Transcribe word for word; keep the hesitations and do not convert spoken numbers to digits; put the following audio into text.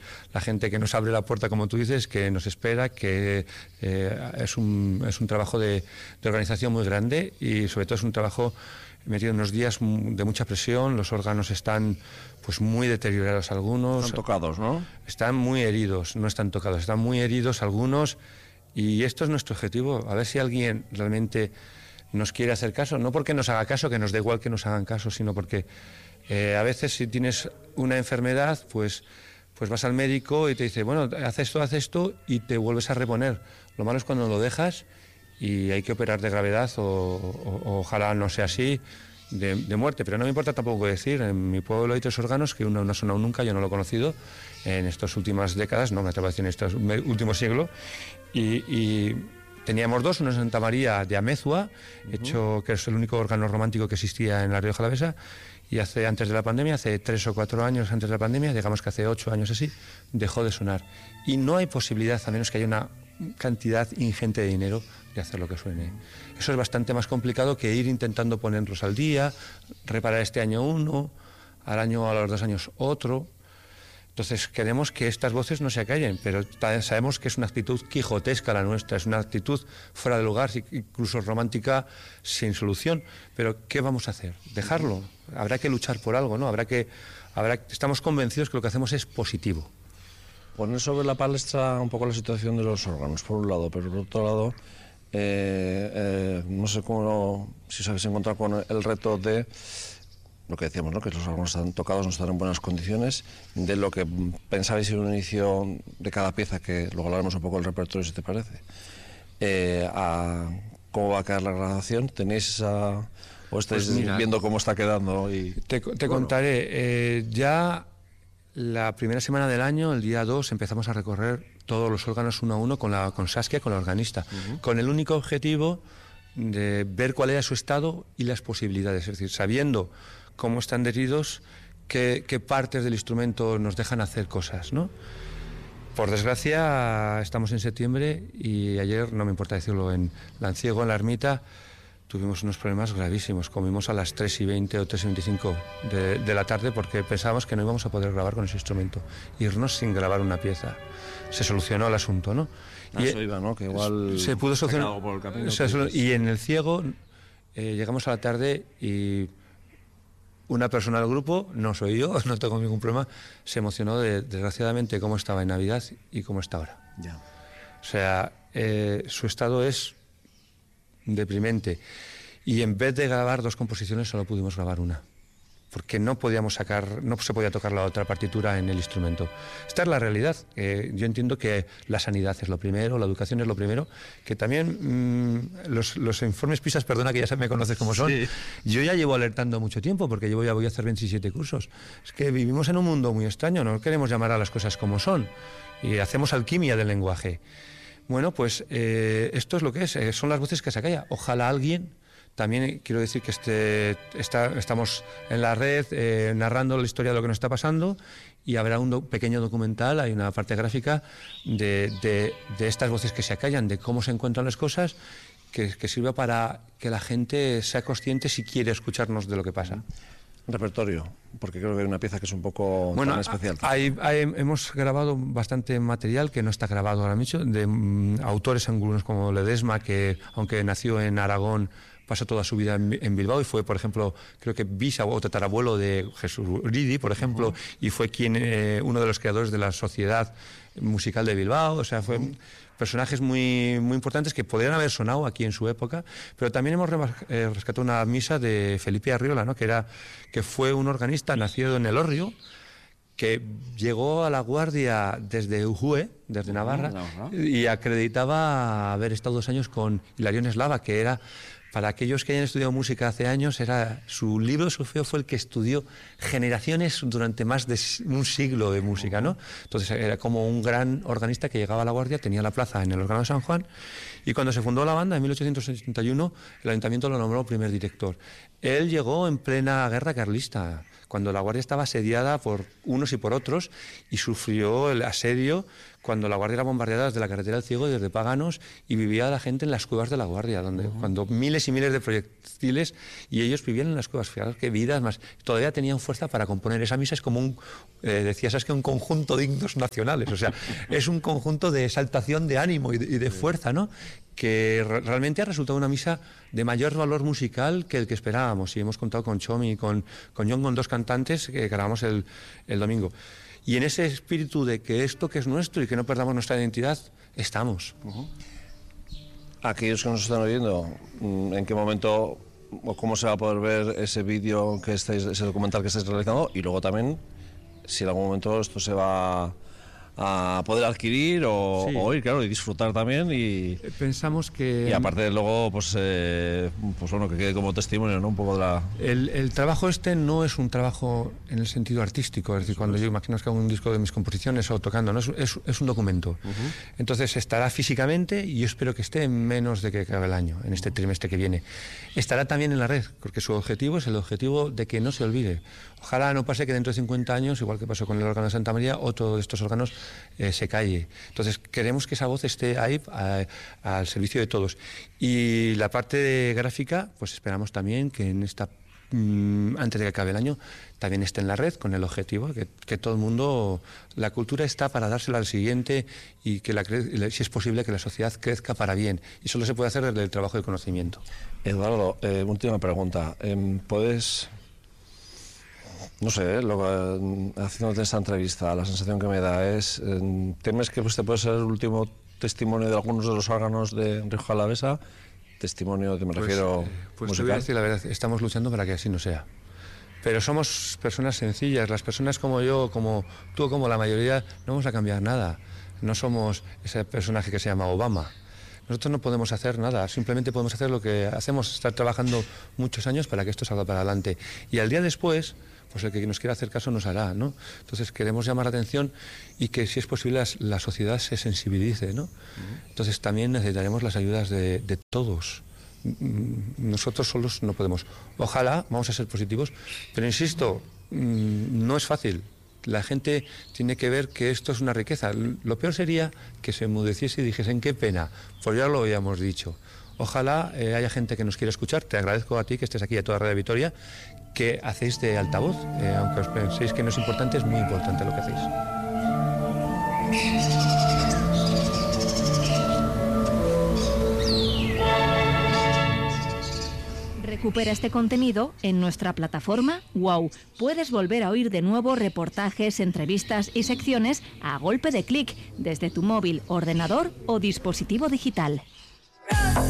la gente que nos abre la puerta, como tú dices, que nos espera, que eh, es, un, es un trabajo de, de organización muy grande y sobre todo es un trabajo metido en unos días de mucha presión. Los órganos están pues muy deteriorados algunos. Están tocados, ¿no? Están muy heridos, no están tocados, están muy heridos algunos y esto es nuestro objetivo, a ver si alguien realmente nos quiere hacer caso, no porque nos haga caso, que nos da igual que nos hagan caso, sino porque eh, a veces si tienes una enfermedad, pues, pues vas al médico y te dice, bueno, haz esto, haz esto y te vuelves a reponer. Lo malo es cuando lo dejas y hay que operar de gravedad o, o, o ojalá no sea así, de, de muerte. Pero no me importa tampoco decir, en mi pueblo hay tres órganos que uno no ha sonado nunca, yo no lo he conocido en estas últimas décadas, no me atrevo a decir en este último siglo, y, y teníamos dos, uno en Santa María de Amezua, uh-huh. hecho que es el único órgano romántico que existía en la Rioja Alavesa, y hace antes de la pandemia, hace tres o cuatro años antes de la pandemia, digamos que hace ocho años así, dejó de sonar. Y no hay posibilidad, a menos que haya una cantidad ingente de dinero, de hacer lo que suene. Eso es bastante más complicado que ir intentando ponerlos al día, reparar este año uno, al año a los dos años otro. Entonces queremos que estas voces no se acallen, pero sabemos que es una actitud quijotesca la nuestra, es una actitud fuera de lugar, incluso romántica, sin solución. Pero ¿qué vamos a hacer? ¿Dejarlo? Habrá que luchar por algo, ¿no? Habrá que, habrá, estamos convencidos que lo que hacemos es positivo. Poner sobre la palestra un poco la situación de los órganos, por un lado, pero por otro lado, eh, eh, no sé cómo, si os habéis encontrado con el reto de lo que decíamos, ¿no? Que los órganos están tocados, no están en buenas condiciones, de lo que pensabais en un inicio de cada pieza, que luego hablaremos un poco del repertorio, si te parece, eh, a cómo va a quedar la grabación. ¿Tenéis esa, o estáis pues mira, viendo cómo está quedando? Y te, te bueno. contaré, eh, ya la primera semana del año, el día dos, empezamos a recorrer todos los órganos uno a uno con, la, con Saskia, con la organista, uh-huh. con el único objetivo de ver cuál era su estado y las posibilidades, es decir, sabiendo cómo están heridos, qué, qué partes del instrumento nos dejan hacer cosas, ¿no? Por desgracia, estamos en septiembre y ayer, no me importa decirlo, en Lanciego, en la ermita, tuvimos unos problemas gravísimos. Comimos a las tres y veinte o tres y veinticinco de, de la tarde porque pensábamos que no íbamos a poder grabar con ese instrumento, irnos sin grabar una pieza. Se solucionó el asunto, ¿no? Y eso iba, ¿no? Que igual se pudo solucionar. Por el camino, se solu- y en el Ciego eh, llegamos a la tarde y una persona del grupo, no soy yo, no tengo ningún problema, se emocionó de, desgraciadamente, cómo estaba en Navidad y cómo está ahora. Ya. O sea, eh, su estado es deprimente. Y en vez de grabar dos composiciones, solo pudimos grabar una. Porque no podíamos sacar, no se podía tocar la otra partitura en el instrumento. Esta es la realidad. Eh, yo entiendo que la sanidad es lo primero, la educación es lo primero, que también mmm, los, los informes PISA, perdona que ya me conoces como son, sí. Yo ya llevo alertando mucho tiempo, porque llevo ya voy a hacer veintisiete cursos. Es que vivimos en un mundo muy extraño, no queremos llamar a las cosas como son, y hacemos alquimia del lenguaje. Bueno, pues eh, esto es lo que es, eh, son las voces que se callan. Ojalá alguien... También quiero decir que este, está, estamos en la red eh, narrando la historia de lo que nos está pasando y habrá un do, pequeño documental, hay una parte gráfica de, de, de estas voces que se acallan, de cómo se encuentran las cosas, que, que sirva para que la gente sea consciente si quiere escucharnos de lo que pasa. Repertorio, porque creo que hay una pieza que es un poco bueno, tan especial. Hay, hay, hemos grabado bastante material que no está grabado ahora mismo, de um, autores angulanos como Ledesma, que aunque nació en Aragón, pasó toda su vida en, en Bilbao y fue, por ejemplo, creo que bisabuelo o tatarabuelo de Jesús Uridi, por ejemplo, uh-huh. y fue quien eh, uno de los creadores de la Sociedad Musical de Bilbao. O sea, fue uh-huh. personajes muy, muy importantes que podrían haber sonado aquí en su época, pero también hemos eh, rescatado una misa de Felipe Arriola, ¿no? que, era, que fue un organista nacido en Elorrio, que llegó a La Guardia desde Ujue, desde Navarra, uh-huh. y acreditaba haber estado dos años con Hilarión Eslava, que era... Para aquellos que hayan estudiado música hace años, era su libro de solfeo fue el que estudió generaciones durante más de un siglo de música, ¿no? Entonces era como un gran organista que llegaba a La Guardia, tenía la plaza en el órgano de San Juan, y cuando se fundó la banda en mil ochocientos setenta y uno, el ayuntamiento lo nombró primer director. Él llegó en plena guerra carlista, cuando La Guardia estaba asediada por unos y por otros, y sufrió el asedio cuando La Guardia era bombardeada desde la carretera del Ciego, desde Paganos, y vivía la gente en las cuevas de La Guardia, donde uh-huh. cuando miles y miles de proyectiles, y ellos vivían en las cuevas. Fijaros qué vidas más. Todavía tenían fuerza para componer. Esa misa es como un, eh, decías, es que un conjunto de himnos nacionales, o sea, es un conjunto de exaltación de ánimo y de, y de fuerza, ¿no? Que re realmente ha resultado una misa de mayor valor musical que el que esperábamos, y hemos contado con Chomi y con, con John, con dos cantantes que grabamos el, el domingo. Y en ese espíritu de que esto que es nuestro y que no perdamos nuestra identidad, estamos. Uh-huh. Aquellos que nos están oyendo, ¿en qué momento o cómo se va a poder ver ese vídeo, que estáis, ese documental que estáis realizando? Y luego también, si en algún momento esto se va a poder adquirir o, sí. o oír, claro, y disfrutar también. Y pensamos que... Y aparte luego, pues, eh, pues bueno, que quede como testimonio, ¿no? Un poco de la... El, el trabajo este no es un trabajo en el sentido artístico, es decir, cuando yo imagino que hago un disco de mis composiciones o tocando, no es, es, es un documento. Uh-huh. Entonces estará físicamente, y yo espero que esté en menos de que acabe el año, en este trimestre que viene. Estará también en la red, porque su objetivo es el objetivo de que no se olvide. Ojalá no pase que dentro de cincuenta años, igual que pasó con el órgano de Santa María, otro de estos órganos eh, se calle. Entonces queremos que esa voz esté ahí a, a, al servicio de todos. Y la parte de gráfica, pues esperamos también que en esta mmm, antes de que acabe el año también esté en la red, con el objetivo que, que todo el mundo, la cultura está para dársela al siguiente, y que la, si es posible que la sociedad crezca para bien, y solo se puede hacer desde el trabajo de conocimiento. Eduardo, eh, última pregunta. Eh, ¿Puedes...? No sé, lo, haciéndote esta entrevista, la sensación que me da es, eh, ¿temes que este puede ser el último testimonio de algunos de los órganos de Rioja Alavesa? Testimonio que me pues, refiero eh, pues musical. Te voy a decir la verdad, estamos luchando para que así no sea. Pero somos personas sencillas, las personas como yo, como tú, como la mayoría, no vamos a cambiar nada. No somos ese personaje que se llama Obama. Nosotros no podemos hacer nada, simplemente podemos hacer lo que hacemos, estar trabajando muchos años para que esto salga para adelante. Y al día después, pues el que nos quiera hacer caso nos hará, ¿no? Entonces queremos llamar la atención y que, si es posible, la, la sociedad se sensibilice, ¿no? Uh-huh. Entonces también necesitaremos las ayudas de, de todos. Nosotros solos no podemos. Ojalá, vamos a ser positivos, pero insisto, no es fácil. La gente tiene que ver que esto es una riqueza. Lo peor sería que se enmudeciese y dijesen, qué pena, pues ya lo habíamos dicho. Ojalá eh, haya gente que nos quiera escuchar. Te agradezco a ti que estés aquí, a toda Radio Vitoria, que hacéis de altavoz. Eh, aunque os penséis que no es importante, es muy importante lo que hacéis. Recupera este contenido en nuestra plataforma WOW. Puedes volver a oír de nuevo reportajes, entrevistas y secciones a golpe de clic desde tu móvil, ordenador o dispositivo digital.